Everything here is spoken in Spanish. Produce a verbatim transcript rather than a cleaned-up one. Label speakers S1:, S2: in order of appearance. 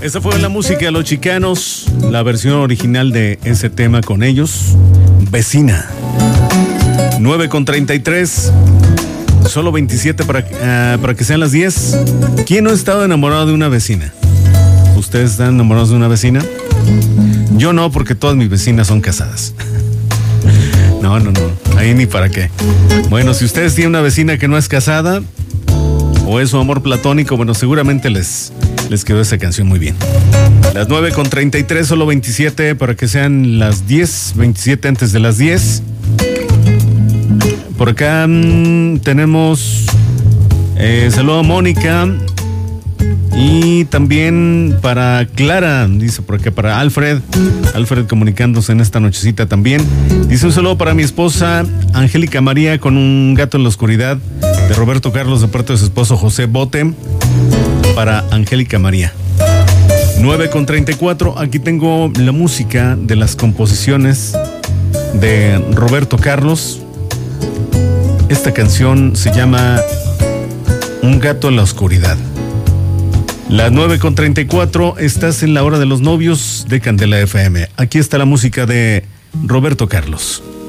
S1: Esta fue la música de Los Chicanos, la versión original de ese tema con ellos, Vecina. nueve con treinta y tres, solo veintisiete para, uh, para que sean las diez. ¿Quién no ha estado enamorado de una vecina? ¿Ustedes están enamorados de una vecina? Yo no, porque todas mis vecinas son casadas. No, no, no, ahí ni para qué. Bueno, si ustedes tienen una vecina que no es casada, o es su amor platónico, bueno, seguramente les, les quedó esa canción muy bien. Las nueve con treinta y tres, solo veintisiete para que sean las diez, veintisiete antes de las diez. Por acá mmm, tenemos eh, saludo a Mónica y también para Clara, dice por acá, para Alfred, Alfred comunicándose en esta nochecita también. Dice un saludo para mi esposa Angélica María con un gato en la oscuridad, de Roberto Carlos de parte de su esposo José Bote, para Angélica María. nueve con treinta y cuatro, aquí tengo la música de las composiciones de Roberto Carlos. Esta canción se llama Un gato en la oscuridad. Las nueve con treinta y cuatro, estás en la hora de los novios de Candela F M. Aquí está la música de Roberto Carlos.